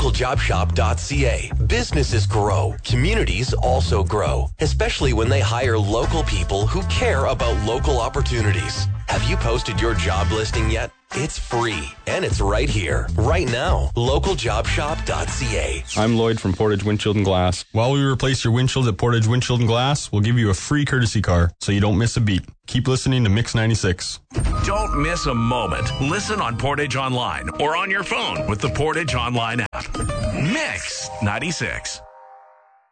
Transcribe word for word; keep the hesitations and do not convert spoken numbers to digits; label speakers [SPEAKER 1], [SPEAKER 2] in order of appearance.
[SPEAKER 1] local job shop dot c a. Businesses grow. Communities also grow, especially when they hire local people who care about local opportunities. Have you posted your job listing yet? It's free, and it's right here, right now. local job shop dot c a.
[SPEAKER 2] I'm Lloyd from Portage Windshield and Glass. While we replace your windshield at Portage Windshield and Glass, we'll give you a free courtesy car, so you don't miss a beat. Keep listening to Mix ninety-six.
[SPEAKER 3] Don't miss a moment. Listen on Portage Online or on your phone with the Portage Online app. Mix ninety-six.